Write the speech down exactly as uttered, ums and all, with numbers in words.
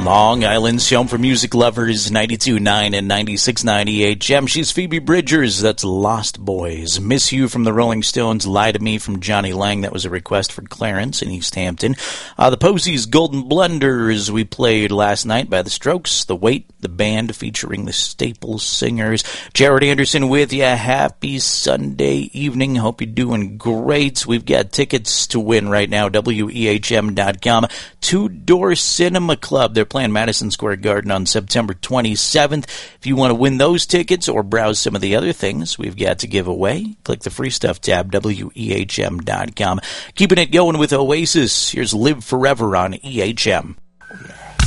Long Island's home for music lovers, ninety-two point nine and ninety-six point nine E H M. She's Phoebe Bridgers. That's Lost Boys. Miss You from the Rolling Stones. Lie to Me from Johnny Lang. That was a request for Clarence in East Hampton. Uh, the Posies' Golden Blunders we played last night by The Strokes. The Weight, the band featuring the Staples Singers. Jared Anderson with you. Happy Sunday evening. Hope you're doing great. We've got tickets to win right now. W E H M dot com. Two Door Cinema Club. They're playing Madison Square Garden on September twenty-seventh. If you want to win those tickets or browse some of the other things we've got to give away, click the free stuff tab, W E H M dot com. Keeping it going with Oasis. Here's Live Forever on E H M.